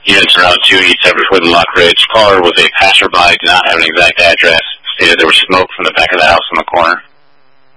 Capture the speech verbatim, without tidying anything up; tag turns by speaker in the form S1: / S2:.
S1: units around two east Everett and Lock Ridge. Caller was a passerby, did not have an exact address. Stated there was smoke from the back of the house in the corner.